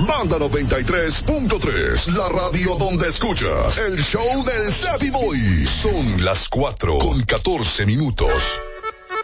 Banda 93.3, la radio donde escuchas el show del Savvy Boy. Son las 4:14.